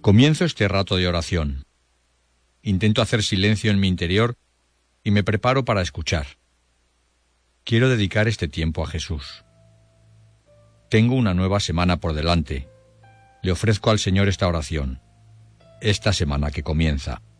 Comienzo este rato de oración. Intento hacer silencio en mi interior y me preparo para escuchar. Quiero dedicar este tiempo a Jesús. Tengo una nueva semana por delante. Le ofrezco al Señor esta oración, esta semana que comienza.